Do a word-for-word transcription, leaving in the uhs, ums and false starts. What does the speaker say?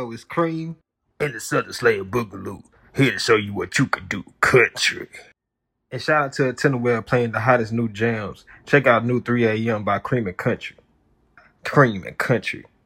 yo, it's Cream and the Southern Slayer Boogaloo, here to show you what you can do country. And shout out to Tenderwell playing the hottest new jams. Check out New three A M by Cream and Country. Cream and Country.